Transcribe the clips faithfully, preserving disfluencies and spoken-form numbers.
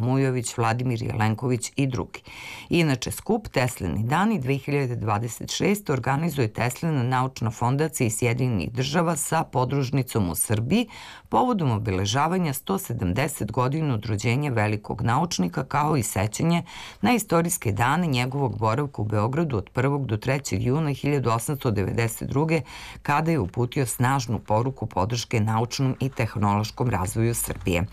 Mujović, Vladimir Jelenković i drugi. Inače, skup Teslini dani dve hiljade dvadeset šeste. organizuje Teslina naučna fondacija iz Sjedinjenih država sa podružnicom u Srbiji povodom obeležavanja sto sedamdeset godina od rođenja velikog naučnika, kao i sećanje na istorijske dane njegovog boravka u Beogradu od prvog do trećeg juna hiljadu osamsto devedeset druge. kada je uputio snažnu poruku podrške naučnom i tehnološkom razvoju Srbije.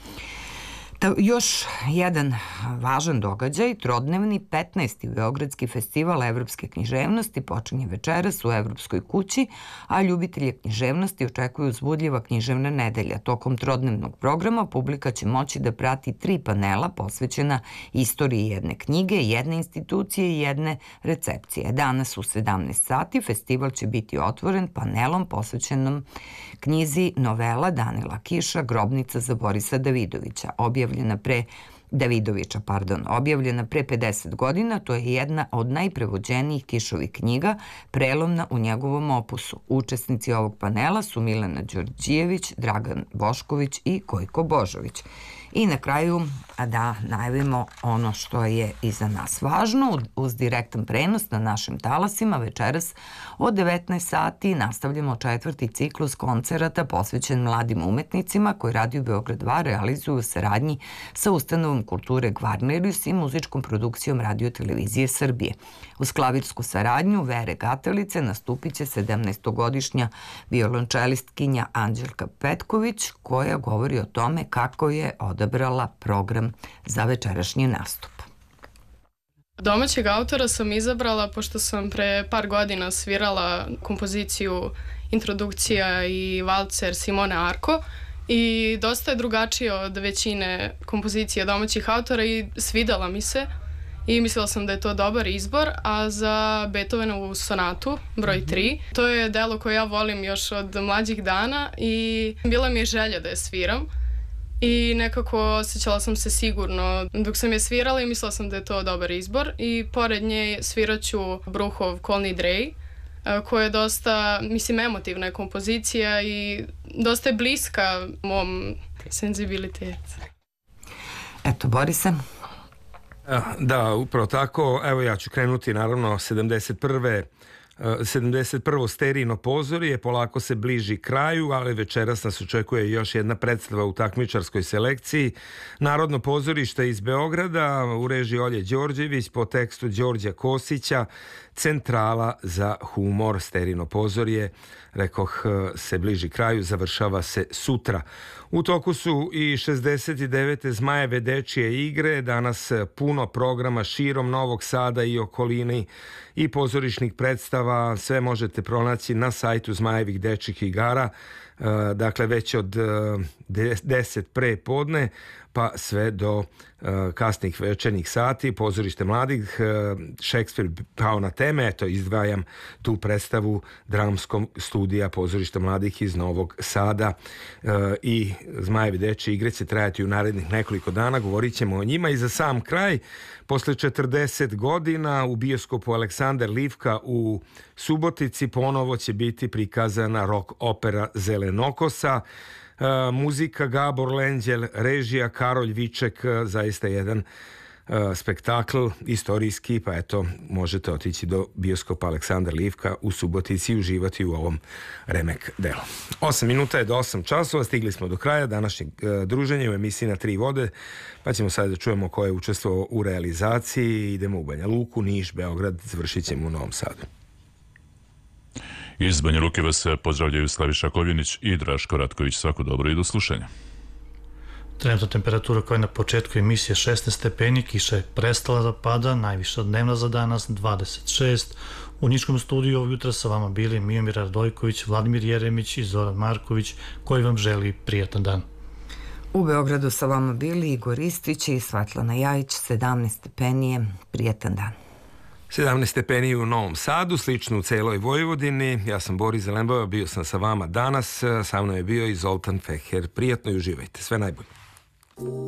Još jedan važan događaj, trodnevni petnaesti. Beogradski festival evropske književnosti počinje večeras u Evropskoj kući, a ljubitelje književnosti očekuju uzbudljiva književna nedelja. Tokom trodnevnog programa publika će moći da prati tri panela posvećena istoriji jedne knjige, jedne institucije i jedne recepcije. Danas u sedamnaest sati festival će biti otvoren panelom posvećenom knjizi novela Danila Kiša Grobnica za Borisa Davidovića, objavljena pre Davidovića, pardon, objavljena pre pedeset godina. To je jedna od najprevođenijih Kišovih knjiga, prelomna u njegovom opusu. Učesnici ovog panela su Milena Đorđijević, Dragan Bošković i Gojko Božović. I na kraju da najavimo ono što je i za nas važno. Uz direktan prenos na našim talasima večeras od devetnaest sati nastavljamo četvrti ciklus koncerata posvećen mladim umetnicima koji Radio Beograd dva realizuju u saradnji sa Ustanovom kulture Gvarnerius i muzičkom produkcijom Radio televizije Srbije. Uz klavirsku saradnju Vere Gatelice nastupit će sedamnaestogodišnja violončelistkinja Anđelka Petković, koja govori o tome kako je odabrala program za večerašnji nastup. Domaćeg autora sam izabrala pošto sam pre par godina svirala kompoziciju Introdukcija i valcer Simone Arko i dosta je drugačije od većine kompozicija domaćih autora i svidela mi se i mislila sam da je to dobar izbor. A za Beethovenovu sonatu broj tri, to je delo koje ja volim još od mlađih dana i bila mi je želja da je sviram. I nekako osjećala sam se sigurno dok sam je svirala i mislila sam da je to dobar izbor. I pored nje svirat ću Bruhov Call Need Ray, koja je dosta, mislim, emotivna je kompozicija i dosta je bliska mom senzibilitetu. Eto, Borise. Da, upravo tako. Evo, ja ću krenuti naravno sedamdeset prve sedamdeset prvo Sterijino pozorje, polako se bliži kraju, ali večeras nas očekuje još jedna predstava u takmičarskoj selekciji. Narodno pozorište iz Beograda u režiji Olje Đorđević po tekstu Đorđa Kosića, Centrala za humor. Sterijino pozorje, rekoh, se bliži kraju, završava se sutra. U toku su i šezdeset devete Zmajeve dečije igre, danas puno programa širom Novog Sada i okolini i pozorišnih predstava. Sve možete pronaći na sajtu Zmajevih dečjih igara, dakle već od deset pre podne pa sve do kasnih večernjih sati. Pozorište mladih, Šekspir pao na teme, eto izdvajam tu predstavu dramskog studija Pozorišta mladih iz Novog Sada. I Zmajevi dečje igre će trajati u narednih nekoliko dana, govorit ćemo o njima. I za sam kraj, posle četrdeset godina u bioskopu Aleksandar Livka u Subotici ponovo će biti prikazana rock opera Zelenokosa. Uh, muzika Gabor Lenđel, režija Karolj Viček, zaista jedan uh, spektakl istorijski, pa eto, možete otići do bioskopa Aleksandar Livka u Subotici i uživati u ovom remek delu. osam minuta je do osam časova, stigli smo do kraja današnjeg uh, druženja u emisiji Na tri vode, pa ćemo sad da čujemo ko je učestvovao u realizaciji. Idemo u Banja Luku, Niš, Beograd, završit ćemo u Novom Sadu. Iz Banja Luke vas pozdravljaju Slaviša Kovjenić i Draško Ratković. Svako dobro i do slušanja. Trenutna temperatura koja je na početku emisije šesnaest stepeni, kiša je prestala da pada, najviša dnevna za danas dvadeset šest. U Niškom studiju ovog jutra sa vama bili Mijomir Radojković, Vladimir Jeremić i Zoran Marković, koji vam želi prijatan dan. U Beogradu sa vama bili Igor Istić i Svetlana Jajić, sedamnaest stepeni, prijatan dan. sedamnaest stepeni u Novom Sadu, slično u celoj Vojvodini. Ja sam Boris Zelembova, bio sam sa vama danas. Sa mnom je bio i Zoltan Feher. Prijatno i uživajte. Sve najbolje.